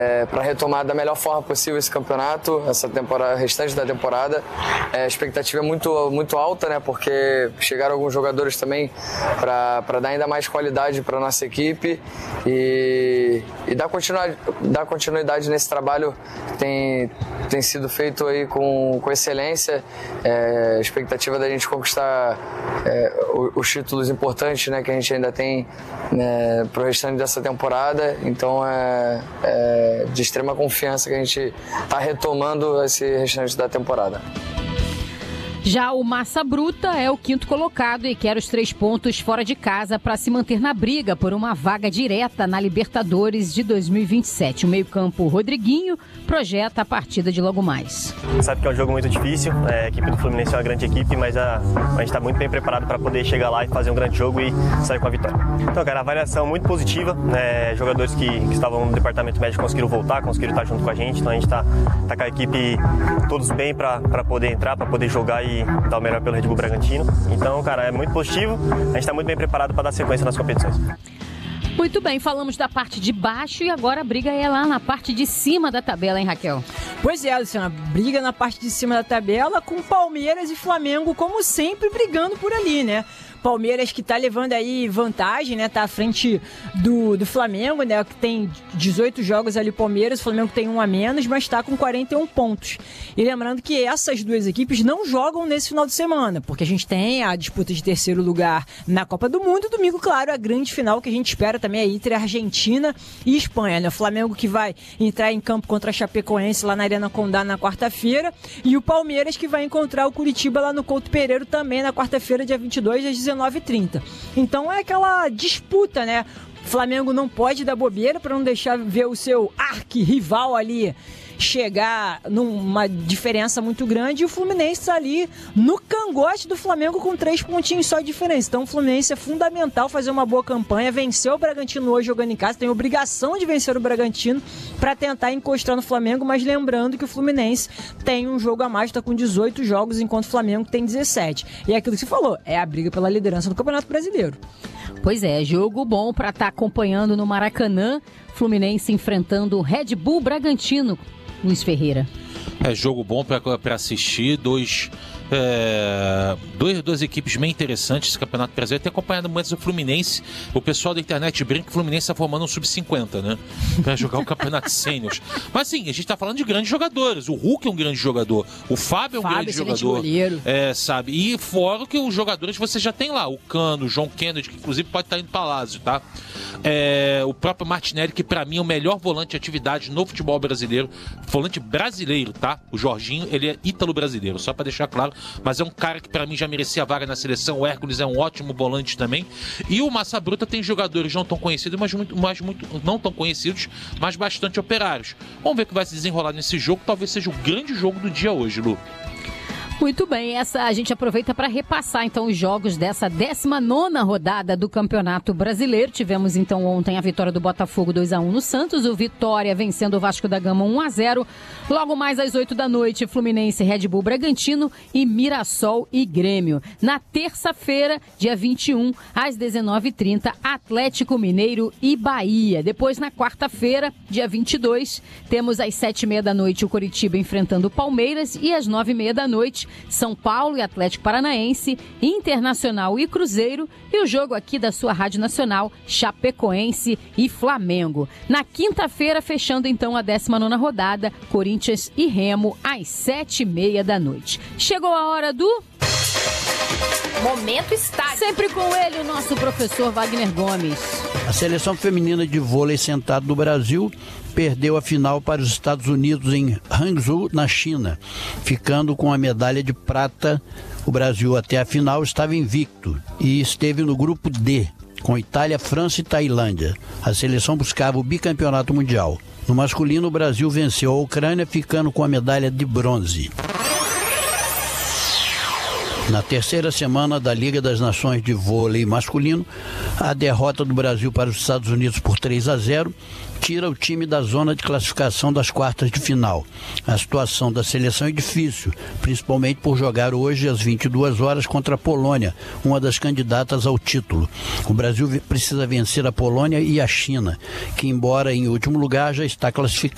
Para retomar da melhor forma possível esse campeonato, essa temporada, restante da temporada. A expectativa é muito alta, né? Porque chegaram alguns jogadores também para dar ainda mais qualidade para a nossa equipe e dar continuidade nesse trabalho que tem sido feito aí com excelência. A expectativa da gente conquistar os títulos importantes, né, que a gente ainda tem para o restante dessa temporada. Então de extrema confiança que a gente está retomando esse restante da temporada. Já o Massa Bruta é o 5º colocado e quer os 3 pontos fora de casa para se manter na briga por uma vaga direta na Libertadores de 2027. O meio-campo Rodriguinho projeta a partida de logo mais. Sabe que é um jogo muito difícil, a equipe do Fluminense é uma grande equipe, mas a gente está muito bem preparado para poder chegar lá e fazer um grande jogo e sair com a vitória. Então, cara, a avaliação muito positiva, jogadores que estavam no departamento médico conseguiram voltar, conseguiram estar junto com a gente, então a gente está com a equipe todos bem para poder entrar, para poder jogar e dar o melhor pelo Red Bull Bragantino. Então, cara, é muito positivo, a gente está muito bem preparado para dar sequência nas competições. Muito bem, falamos da parte de baixo e agora a briga é lá na parte de cima da tabela, hein, Raquel? Pois é, Luciana, briga na parte de cima da tabela com Palmeiras e Flamengo, como sempre, brigando por ali, né? Palmeiras que tá levando aí vantagem, né? Tá à frente do Flamengo, né? Que tem 18 jogos ali, Palmeiras. O Flamengo tem um a menos, mas tá com 41 pontos. E lembrando que essas duas equipes não jogam nesse final de semana, porque a gente tem a disputa de terceiro lugar na Copa do Mundo. E domingo, claro, a grande final que a gente espera também aí entre a Argentina e Espanha, né? O Flamengo que vai entrar em campo contra a Chapecoense lá na Arena Condá na quarta-feira. E o Palmeiras que vai encontrar o Curitiba lá no Couto Pereiro também na quarta-feira, dia 22, às 19h30. Então é aquela disputa, né? O Flamengo não pode dar bobeira para não deixar ver o seu arquirrival ali chegar numa diferença muito grande, e o Fluminense está ali no cangote do Flamengo com 3 pontinhos só de diferença. Então o Fluminense é fundamental fazer uma boa campanha, vencer o Bragantino hoje jogando em casa, tem obrigação de vencer o Bragantino para tentar encostar no Flamengo, mas lembrando que o Fluminense tem um jogo a mais, está com 18 jogos, enquanto o Flamengo tem 17. E é aquilo que você falou, é a briga pela liderança do Campeonato Brasileiro. Pois é, jogo bom para estar acompanhando no Maracanã, Fluminense enfrentando o Red Bull Bragantino. Luiz Ferreira. É jogo bom para assistir, duas equipes bem interessantes esse Campeonato Brasileiro. Tem acompanhado muito o Fluminense. O pessoal da internet brinca que o Fluminense está formando um sub-50, né? Para jogar o Campeonato Sênior. Mas sim, a gente está falando de grandes jogadores. O Hulk é um grande jogador. O Fábio é um grande jogador. Goleiro. Sabe? E fora que os jogadores você já tem lá. O Cano, o João Kennedy, que inclusive pode estar indo para Lazio, tá? O próprio Martinelli, que para mim é o melhor volante de atividade no futebol brasileiro. Volante brasileiro, tá? O Jorginho, ele é ítalo-brasileiro, só para deixar claro. Mas é um cara que para mim já merecia a vaga na seleção. O Hércules é um ótimo volante também. E o Massa Bruta tem jogadores não tão conhecidos, mas não tão conhecidos, mas bastante operários. Vamos ver o que vai se desenrolar nesse jogo. Talvez seja o grande jogo do dia hoje, Lu. Muito bem, a gente aproveita para repassar então os jogos dessa 19ª rodada do Campeonato Brasileiro. Tivemos então ontem a vitória do Botafogo 2-1 no Santos, o Vitória vencendo o Vasco da Gama 1-0. Logo mais às 8 da noite, Fluminense, Red Bull Bragantino e Mirassol e Grêmio. Na terça-feira, dia 21, às 19h30, Atlético Mineiro e Bahia. Depois, na quarta-feira, dia 22, temos às 7h30 da noite o Coritiba enfrentando o Palmeiras e às 9h30 da noite São Paulo e Atlético Paranaense, Internacional e Cruzeiro, e o jogo aqui da sua Rádio Nacional, Chapecoense e Flamengo. Na quinta-feira, fechando então a 19ª rodada, Corinthians e Remo, às 7h30 da noite. Chegou a hora do... Momento Estádio. Sempre com ele, o nosso professor Wagner Gomes. A seleção feminina de vôlei sentado do Brasil perdeu a final para os Estados Unidos em Hangzhou, na China, ficando com a medalha de prata. O Brasil até a final estava invicto e esteve no grupo D, com Itália, França e Tailândia. A seleção buscava o bicampeonato mundial. No masculino, o Brasil venceu a Ucrânia, ficando com a medalha de bronze. Na terceira semana da Liga das Nações de Vôlei Masculino, a derrota do Brasil para os Estados Unidos por 3-0 tira o time da zona de classificação das quartas de final. A situação da seleção é difícil, principalmente por jogar hoje às 22 horas contra a Polônia, uma das candidatas ao título. O Brasil precisa vencer a Polônia e a China, que embora em último lugar já está classificada.